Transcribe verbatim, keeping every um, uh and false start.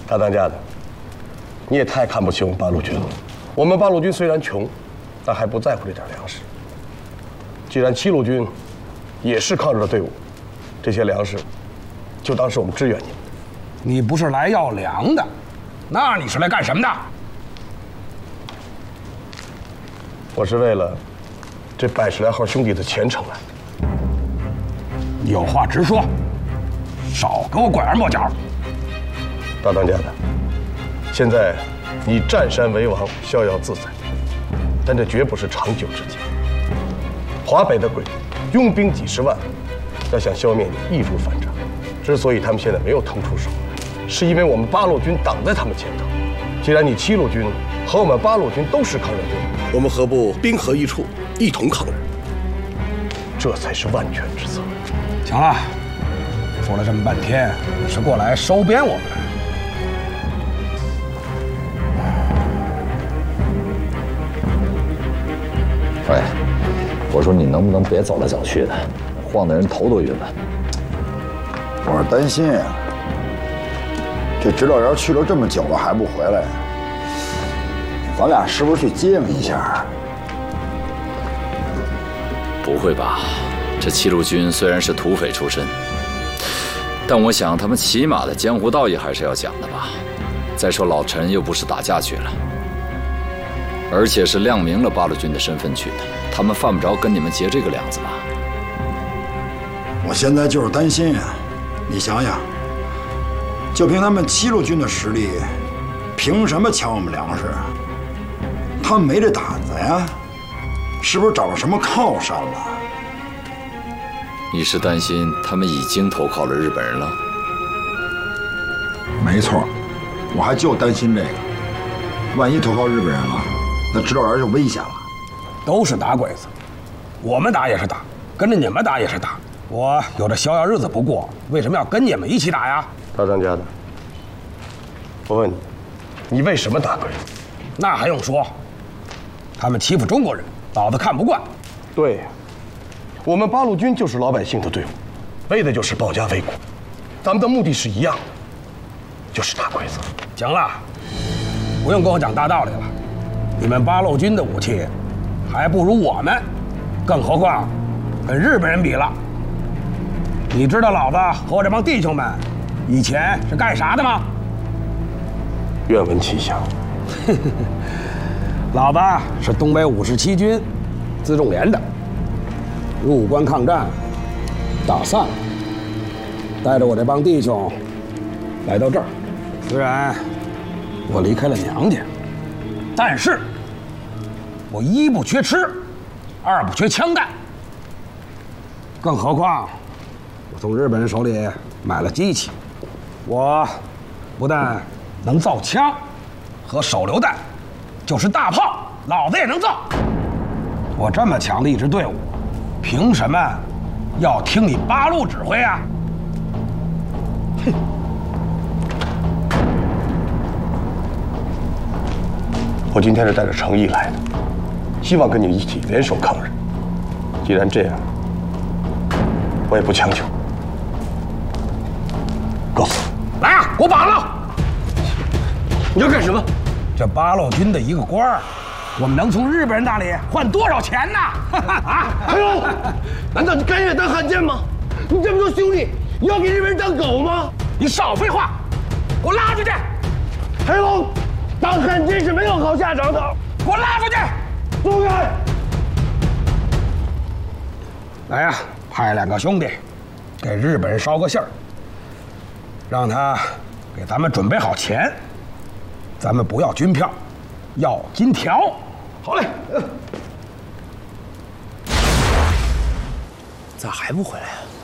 大当家的，你也太看不起我们八路军了。我们八路军虽然穷，但还不在乎这点粮食。既然七路军也是抗日的队伍，这些粮食就当是我们支援你们的。 你不是来要粮的，那你是来干什么的？ 我是为了这百十来号兄弟的前程来的。 有话直说，少给我拐弯抹角。 大当家的，现在你占山为王，逍遥自在，但这绝不是长久之计。华北的鬼拥兵几十万，要想消灭你，易如反掌。之所以他们现在没有腾出手来，是因为我们八路军挡在他们前头。既然你七路军和我们八路军都是抗日队伍，我们何不兵合一处，一同抗日？这才是万全之策。 行了，说了这么半天，你是过来收编我们的？ 喂，我说你能不能别走来走去的，晃得人头都晕了。 我是担心啊，这指导员去了这么久了还不回来，咱俩是不是去接应一下？ 不会吧？这七路军虽然是土匪出身，但我想他们起码的江湖道义还是要讲的吧。再说老陈又不是打架去了，而且是亮明了八路军的身份去的，他们犯不着跟你们结这个梁子吧？ 我现在就是担心啊，你想想，就凭他们七路军的实力，凭什么抢我们粮食啊？他们没这胆子呀，是不是找着什么靠山了？ 你是担心他们已经投靠了日本人了？ 没错，我还就担心这个，万一投靠日本人了，那指导员就危险了。 都是打鬼子，我们打也是打，跟着你们打也是打。我有这逍遥日子不过，为什么要跟你们一起打呀？ 大当家的，我问你，你为什么打鬼子？ 那还用说？他们欺负中国人，老子看不惯。 对呀，我们八路军就是老百姓的队伍，为的就是保家卫国，咱们的目的是一样的，就是打鬼子。 行了，不用跟我讲大道理了。你们八路军的武器还不如我们，更何况跟日本人比了。你知道老子和我这帮弟兄们以前是干啥的吗？ 愿闻其详。 老子是东北五十七军辎重连的，入关抗战，打散了，带着我这帮弟兄来到这儿。虽然我离开了娘家，但是我一不缺吃，二不缺枪弹，更何况我从日本人手里买了机器，我不但能造枪和手榴弹，就是大炮，老子也能造。我这么强的一支队伍，凭什么要听你八路指挥啊？哼！ 我今天是带着诚意来的，希望跟你一起联手抗日。既然这样，我也不强求。告诉我， 来啊，给我绑了！ 你要干什么？ 这八路军的一个官儿，我们能从日本人那里换多少钱呢？啊！ 还有，难道你甘愿当汉奸吗？你这么多兄弟，你要给日本人当狗吗？ 你少废话，给我拉出去！ 黑龙，当汉奸是没有好下场的， 给我拉出去！ 住开！ 来呀，派两个兄弟给日本人捎个信儿，让他给咱们准备好钱。咱们不要军票，要金条。 好嘞。 咋还不回来呀？